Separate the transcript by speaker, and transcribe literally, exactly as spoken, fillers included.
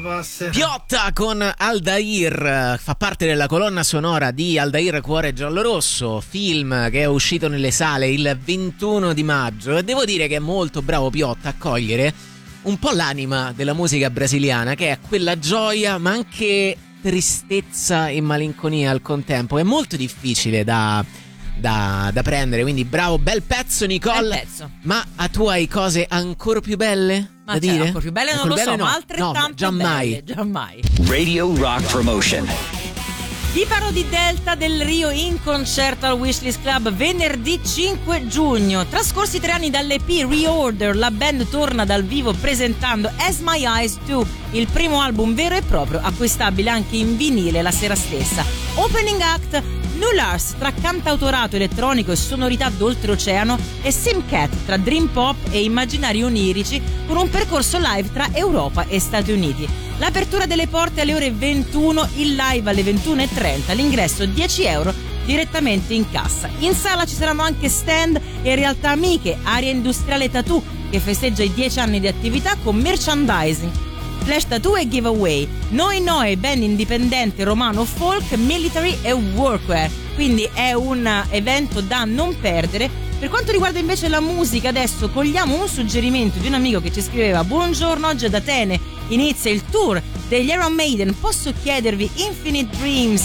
Speaker 1: Piotta con Aldair, fa parte della colonna sonora di Aldair Cuore Giallorosso, film che è uscito nelle sale il ventuno di maggio, e devo dire che è molto bravo Piotta a cogliere un po' l'anima della musica brasiliana, che è quella gioia ma anche tristezza e malinconia al contempo. È molto difficile da, da, da prendere, quindi bravo, bel pezzo Nicole.
Speaker 2: Bel pezzo.
Speaker 1: Ma a tu hai cose ancora più belle?
Speaker 2: Ma
Speaker 1: da
Speaker 2: cioè,
Speaker 1: dire?
Speaker 2: ancora più belle non
Speaker 1: ancora
Speaker 2: lo so,
Speaker 1: belle no.
Speaker 2: ma altrettante
Speaker 1: no, giammai.
Speaker 2: belle, giammai.
Speaker 3: Radio Rock Promotion.
Speaker 2: Vi parlo di Delta del Rio in concerto al Wishlist Club venerdì cinque giugno. Trascorsi tre anni dall'E P Reorder, la band torna dal vivo presentando As My Eyes Do, il primo album vero e proprio, acquistabile anche in vinile la sera stessa. Opening act Nullars, tra cantautorato elettronico e sonorità d'oltreoceano, e Simcat, tra dream pop e immaginari onirici, con un percorso live tra Europa e Stati Uniti. L'apertura delle porte alle ore ventuno, il live alle ventuno e trenta, l'ingresso dieci euro direttamente in cassa. In sala ci saranno anche stand e realtà amiche, Area Industriale Tattoo, che festeggia i dieci anni di attività con merchandising, flash tattoo e giveaway, Noi Noi, band indipendente romano folk, military e workwear. Quindi è un evento da non perdere. Per quanto riguarda invece la musica, adesso cogliamo un suggerimento di un amico che ci scriveva: buongiorno, oggi ad Atene inizia il tour degli Iron Maiden, posso chiedervi Infinite Dreams